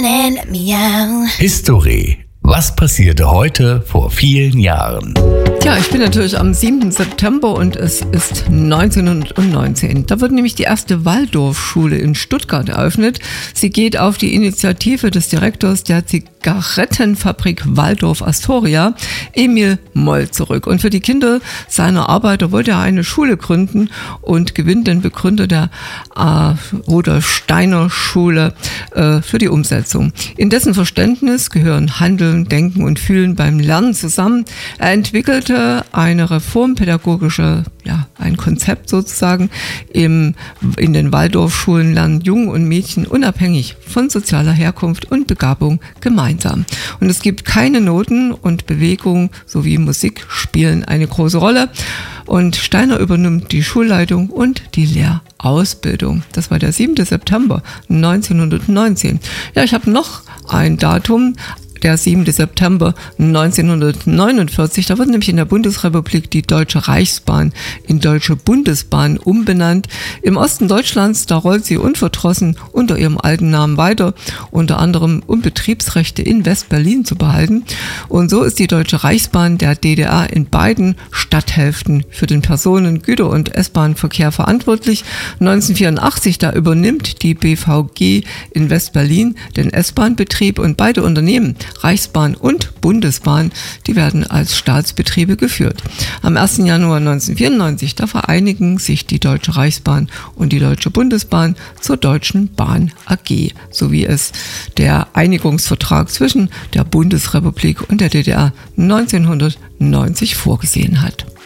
History. Was passierte heute vor vielen Jahren? Ja, ich bin natürlich am 7. September und es ist 1919. Da wird nämlich die erste Waldorfschule in Stuttgart eröffnet. Sie geht auf die Initiative des Direktors der Zigarettenfabrik Waldorf Astoria, Emil Moll, zurück. Und für die Kinder seiner Arbeiter wollte er eine Schule gründen und gewinnt den Begründer der Rudolf Steiner Schule für die Umsetzung. In dessen Verständnis gehören Handeln, Denken und Fühlen beim Lernen zusammen. Er entwickelte eine reformpädagogische, ein Konzept sozusagen. In den Waldorfschulen lernen Jungen und Mädchen unabhängig von sozialer Herkunft und Begabung gemeinsam. Und es gibt keine Noten und Bewegung sowie Musik spielen eine große Rolle. Und Steiner übernimmt die Schulleitung und die Lehrausbildung. Das war der 7. September 1919. Ja, ich habe noch ein Datum. Der 7. September 1949, da wird nämlich in der Bundesrepublik die Deutsche Reichsbahn in Deutsche Bundesbahn umbenannt. Im Osten Deutschlands, da rollt sie unverdrossen unter ihrem alten Namen weiter, unter anderem um Betriebsrechte in West-Berlin zu behalten. Und so ist die Deutsche Reichsbahn der DDR in beiden Stadthälften für den Personen-, Güter- und S-Bahn-Verkehr verantwortlich. 1984, da übernimmt die BVG in West-Berlin den S-Bahn-Betrieb und beide Unternehmen, Reichsbahn und Bundesbahn, die werden als Staatsbetriebe geführt. Am 1. Januar 1994, da vereinigen sich die Deutsche Reichsbahn und die Deutsche Bundesbahn zur Deutschen Bahn AG, so wie es der Einigungsvertrag zwischen der Bundesrepublik und der DDR 1990 vorgesehen hat.